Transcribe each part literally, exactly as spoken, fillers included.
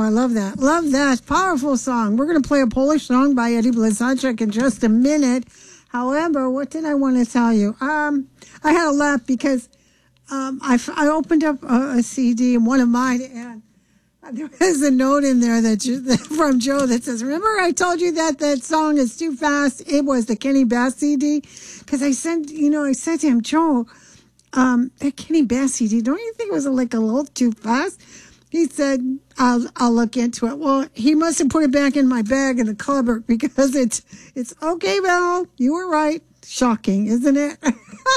I love that. Love that. Powerful song. We're going to play a Polish song by Eddie Blazonczyk in just a minute. However, what did I want to tell you? Um, I had a laugh because um, I, I opened up a, a C D, and one of mine, and there was a note in there that from Joe that says, remember I told you that that song is too fast? It was the Kenny Bass C D. Because I said, you know, I said to him, Joe, um, that Kenny Bass C D, don't you think it was like a little too fast? He said, I'll I'll look into it. Well, he must have put it back in my bag in the cupboard because it's, it's okay, Val. You were right. Shocking, isn't it? I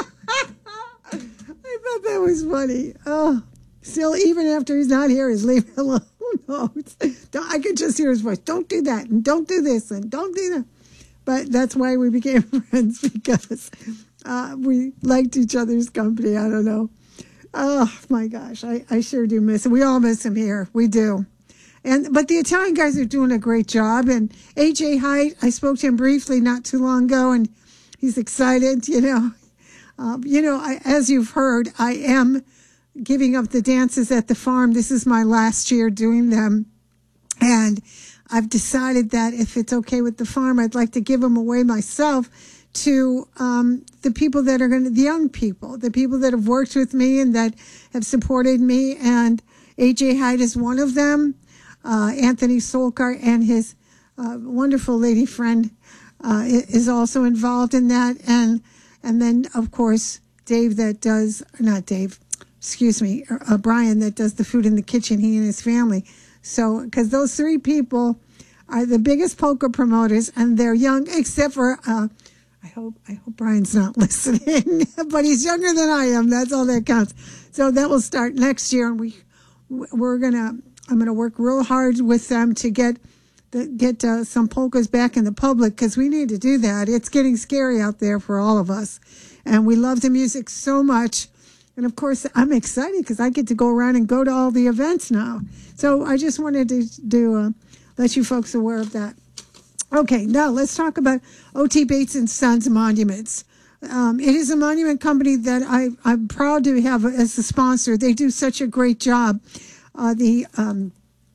thought that was funny. Oh, still, even after he's not here, he's leaving alone. No, I could just hear his voice. Don't do that, and don't do this, and don't do that. But that's why we became friends, because uh, we liked each other's company. I don't know. Oh, my gosh. I, I sure do miss him. We all miss him here. We do. And But the Italian guys are doing a great job. And A J Height, I spoke to him briefly not too long ago, and he's excited, you know. Um, you know, I, as you've heard, I am giving up the dances at the farm. This is my last year doing them. And I've decided that if it's okay with the farm, I'd like to give them away myself to um, the people that are going to, the young people, the people that have worked with me and that have supported me. And A J Height is one of them. Uh, Anthony Solkar and his uh, wonderful lady friend uh, is also involved in that. And and then, of course, Dave that does, not Dave, excuse me, uh, Brian that does the food in the kitchen, he and his family. So, because those three people are the biggest polka promoters, and they're young, except for, uh, I hope I hope Brian's not listening, but he's younger than I am. That's all that counts. So that will start next year, and we we're gonna I'm gonna work real hard with them to get the, get uh, some polkas back in the public, because we need to do that. It's getting scary out there for all of us, and we love the music so much. And of course, I'm excited because I get to go around and go to all the events now. So I just wanted to do uh, let you folks aware of that. Okay, now let's talk about O T Bates and Sons Monuments. Um, it is a monument company that I, I'm proud to have as a sponsor. They do such a great job. Uh, the um,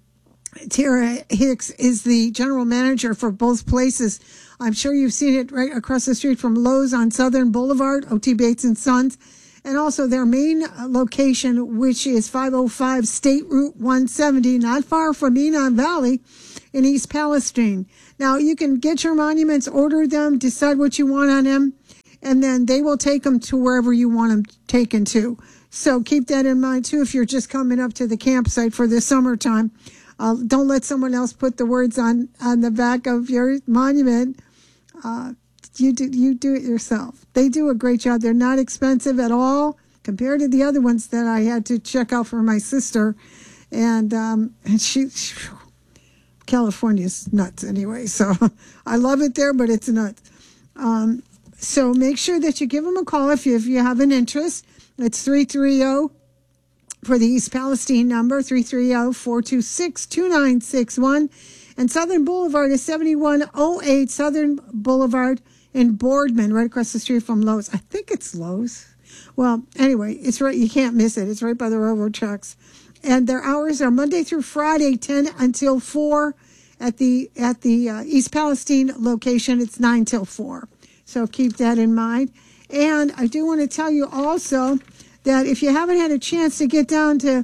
Tara Hicks is the general manager for both places. I'm sure you've seen it right across the street from Lowe's on Southern Boulevard, O T Bates and Sons. And also their main location, which is five oh five State Route one seventy, not far from Enon Valley in East Palestine. Now, you can get your monuments, order them, decide what you want on them, and then they will take them to wherever you want them taken to. So keep that in mind, too, if you're just coming up to the campsite for the summertime. Uh, don't let someone else put the words on, on the back of your monument. Uh, you do, you do it yourself. They do a great job. They're not expensive at all compared to the other ones that I had to check out for my sister. And, um, and she, she California's nuts anyway. So I love it there, but it's nuts. Um, so make sure that you give them a call if you, if you have an interest. It's three three zero for the East Palestine number, three three zero, four two six, two nine six one. And Southern Boulevard is seventy-one oh eight Southern Boulevard in Boardman, right across the street from Lowe's. I think it's Lowe's. Well, anyway, it's right. You can't miss it. It's right by the railroad tracks. And their hours are Monday through Friday, ten until four. At the at the uh, East Palestine location, it's nine till four. So keep that in mind. And I do want to tell you also that if you haven't had a chance to get down to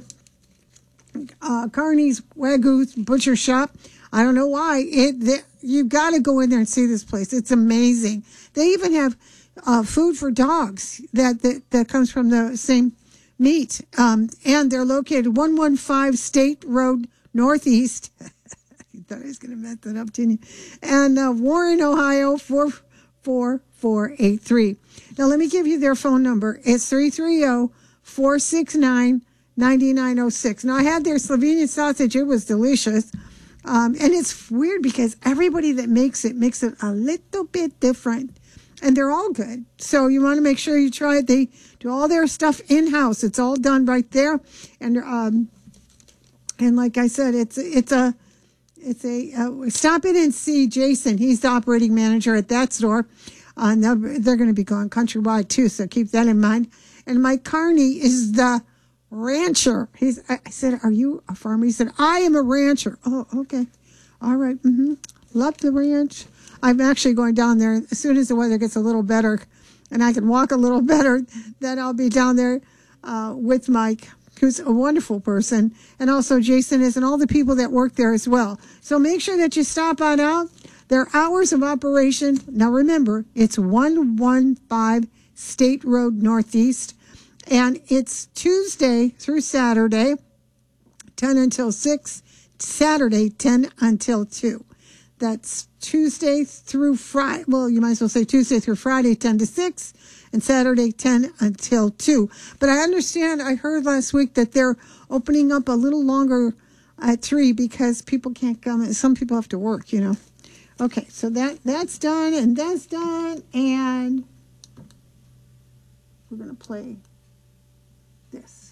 uh, Carney's Wagyu Butcher Shop, I don't know why, it they, you've got to go in there and see this place. It's amazing. They even have uh, food for dogs that, that, that comes from the same meat. Um, and they're located one fifteen State Road Northeast. I thought I was going to mess that up, didn't you? And uh, Warren, Ohio, four four four eight three. Now, let me give you their phone number. It's three three zero, four six nine, nine nine zero six. Now, I had their Slovenian sausage. It was delicious. Um, and it's weird because everybody that makes it makes it a little bit different. And they're all good. So you want to make sure you try it. They do all their stuff in-house. It's all done right there. And um, and like I said, it's it's a it's a uh, stop in and see Jason. He's the operating manager at that store. Uh, they're they're going to be going countrywide too, so keep that in mind. And Mike Carney is the rancher. He's. I, I said, "Are you a farmer?" He said, "I am a rancher." Oh, okay, all right. Mm-hmm. Love the ranch. I'm actually going down there as soon as the weather gets a little better, and I can walk a little better. Then I'll be down there uh, with Mike, who's a wonderful person, and also Jason is, and all the people that work there as well. So make sure that you stop on out. Their hours of operation. Now remember, it's one one five State Road Northeast. And it's Tuesday through Saturday, ten until six, Saturday, ten until two. That's Tuesday through Friday. Well, you might as well say Tuesday through Friday, ten to six, and Saturday, ten until two. But I understand, I heard last week that they're opening up a little longer at three because people can't come. Some people have to work, you know. Okay, so that that's done, and that's done, and we're going to play this.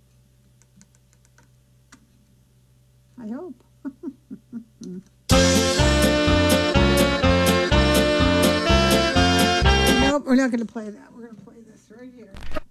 I hope. Nope, we're not going to play that. We're going to play this right here.